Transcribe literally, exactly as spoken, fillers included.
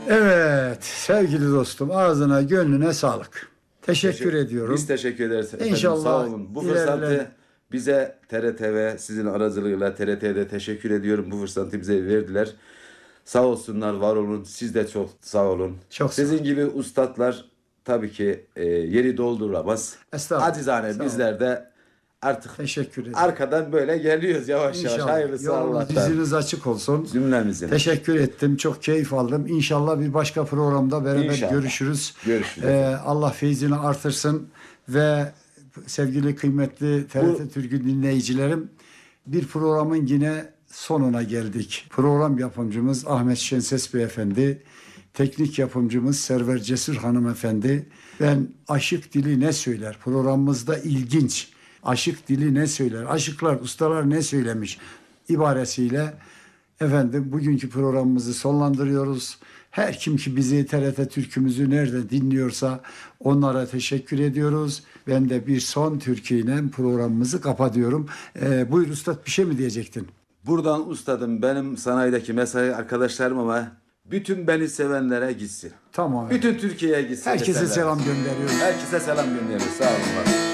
Evet sevgili dostum, ağzına gönlüne sağlık. Teşekkür, Teşekkür- ediyorum. Biz teşekkür ederiz efendim. İnşallah Sağ olun. Bu ilerleyen- fırsatı bize T R T ve sizin aracılığıyla T R T'de teşekkür ediyorum. Bu fırsatı bize verdiler. Sağ olsunlar, var olun. Siz de çok sağ olun. Çok sağ olun. Sizin gibi ustadlar tabii ki e, yeri dolduramaz. Estağfurullah. Acizane Sağ olun. bizler de artık Teşekkür ederim. arkadan böyle geliyoruz yavaş yavaş. İnşallah. Hayırlısı Yolunuz, Allah'tan. diziniz açık olsun. Cümlemizin. Teşekkür ettim. Çok keyif aldım. İnşallah bir başka programda beraber İnşallah. görüşürüz. Görüşürüz. Ee, Allah feyzini artırsın ve sevgili kıymetli T R T Bu- Türk'ü dinleyicilerim, bir programın yine sonuna geldik. Program yapımcımız Ahmet Şenses Beyefendi, teknik yapımcımız Server Cesur Hanımefendi. Ben Aşık Dili Ne Söyler programımızda ilginç. Aşık dili ne söyler? Aşıklar, ustalar ne söylemiş ibaresiyle efendim bugünkü programımızı sonlandırıyoruz. Her kim ki bizi T R T Türk'ümüzü nerede dinliyorsa onlara teşekkür ediyoruz. Ben de bir son türküyle programımızı kapatıyorum. Ee, buyur üstad, bir şey mi diyecektin? Buradan ustadım benim sanayideki mesai arkadaşlarım ama bütün beni sevenlere gitsin. Tamam. Bütün Türkiye'ye gitsin. Herkese mesela. selam gönderiyoruz. Herkese selam gönderiyoruz. Sağ olun. var olun.